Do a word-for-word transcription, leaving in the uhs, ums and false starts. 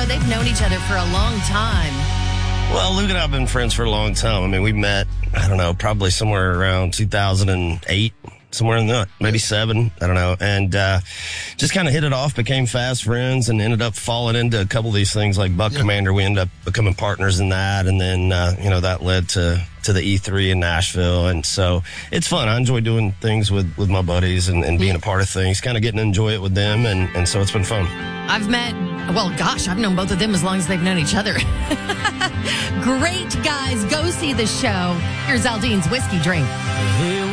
show. They've known each other for a long time. Well, Luke and I have been friends for a long time. I mean, we met, I don't know, probably somewhere around two thousand eight. Somewhere in that, maybe seven, I don't know. And uh, just kind of hit it off, became fast friends, and ended up falling into a couple of these things like Buck yeah. Commander. We ended up becoming partners in that. And then, uh, you know, that led to, to the E three in Nashville. And so it's fun. I enjoy doing things with, with my buddies and, and being a part of things, kind of getting to enjoy it with them. And, and so it's been fun. I've met, well, gosh, I've known both of them as long as they've known each other. Great guys. Go see the show. Here's Aldean's Whiskey Drink.